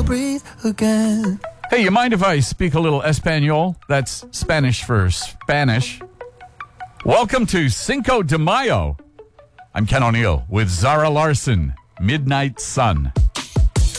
breathe again. Hey, you mind if I speak a little Espanol? That's Spanish for Spanish. Welcome to Cinco de Mayo. I'm Ken O'Neill with Zara Larson, Midnight Sun.